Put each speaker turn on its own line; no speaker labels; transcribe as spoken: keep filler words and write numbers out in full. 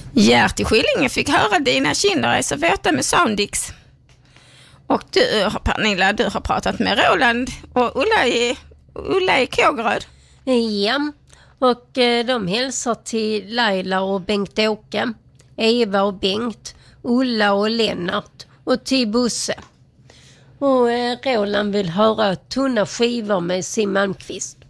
Gert i Skillinge fick höra dina kinder är så våta med Soundix. Och du, Pernilla, du har pratat med Roland och Ulla i, Ulla i Kågeröd.
Ja, och eh, de hälsar till Laila och Bengt-Åke, Eva och Bengt, Ulla och Lennart och till Bosse. Och eh, Roland vill höra tunna skivor med Siw Malmkvist.